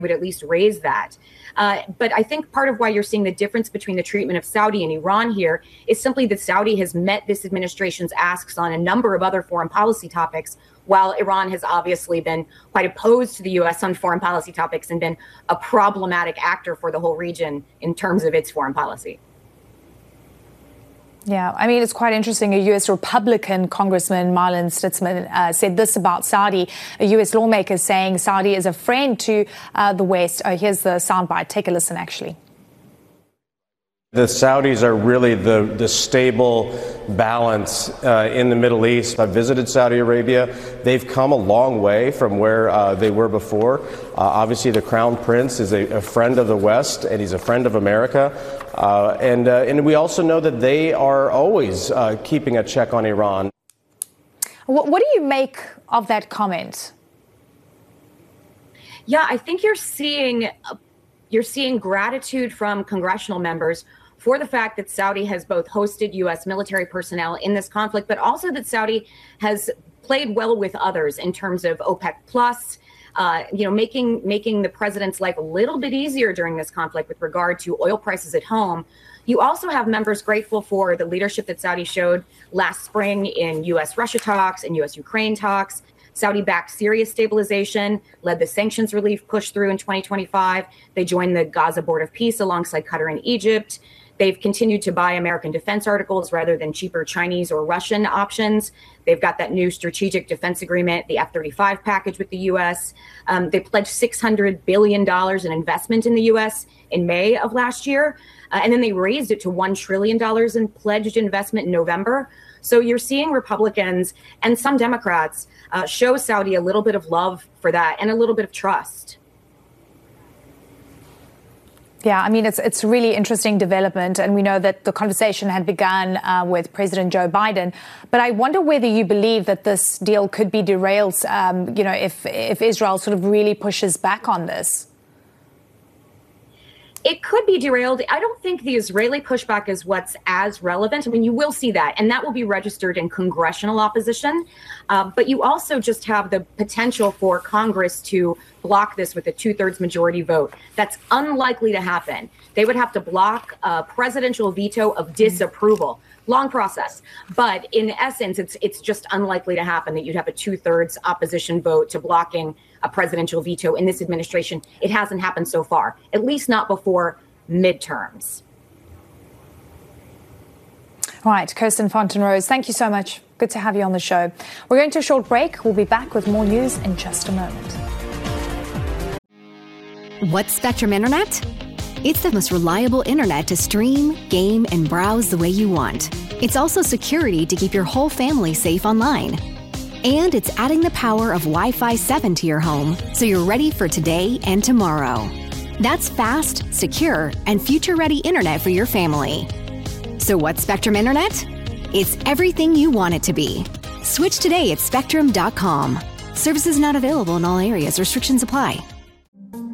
would at least raise that. But I think part of why you're seeing the difference between the treatment of Saudi and Iran here is simply that Saudi has met this administration's asks on a number of other foreign policy topics, while Iran has obviously been quite opposed to the U.S. on foreign policy topics and been a problematic actor for the whole region in terms of its foreign policy. Yeah, I mean, it's quite interesting. A U.S. Republican Congressman, Marlin Stutzman, said this about Saudi. A U.S. lawmaker saying Saudi is a friend to the West. Here's the soundbite. Take a listen, actually. The Saudis are really the stable balance in the Middle East. I've visited Saudi Arabia. They've come a long way from where they were before. Obviously, the Crown Prince is a friend of the West, and he's a friend of America. And we also know that they are always keeping a check on Iran. What do you make of that comment? Yeah, I think you're seeing gratitude from congressional members for the fact that Saudi has both hosted U.S. military personnel in this conflict, but also that Saudi has played well with others in terms of OPEC plus, making the president's life a little bit easier during this conflict with regard to oil prices at home. You also have members grateful for the leadership that Saudi showed last spring in U.S.-Russia talks and U.S.-Ukraine talks. Saudi-backed Syria stabilization led the sanctions relief push through in 2025. They joined the Gaza Board of Peace alongside Qatar and Egypt. They've continued to buy American defense articles rather than cheaper Chinese or Russian options. They've got that new strategic defense agreement, the F-35 package with the U.S. They pledged $600 billion in investment in the U.S. in May of last year. And then they raised it to $1 trillion in pledged investment in November. So you're seeing Republicans and some Democrats show Saudi a little bit of love for that and a little bit of trust. Yeah, I mean, it's really interesting development. And we know that the conversation had begun with President Joe Biden. But I wonder whether you believe that this deal could be derailed, if Israel sort of really pushes back on this. It could be derailed. I don't think the Israeli pushback is what's as relevant. I mean, you will see that, and that will be registered in congressional opposition. But you also just have the potential for Congress to block this with a 2/3 majority vote. That's unlikely to happen. They would have to block a presidential veto of disapproval. Long process. But in essence, it's just unlikely to happen that you'd have a 2/3 opposition vote to blocking a presidential veto in this administration. It hasn't happened so far, at least not before midterms. All right, Kirsten Fontenrose, thank you so much. Good to have you on the show. We're going to a short break. We'll be back with more news in just a moment. What's Spectrum Internet? It's the most reliable internet to stream, game, and browse the way you want. It's also security to keep your whole family safe online. And it's adding the power of Wi-Fi 7 to your home so you're ready for today and tomorrow. That's fast, secure, and future-ready internet for your family. So what's Spectrum Internet? It's everything you want it to be. Switch today at Spectrum.com. Services not available in all areas. Restrictions apply.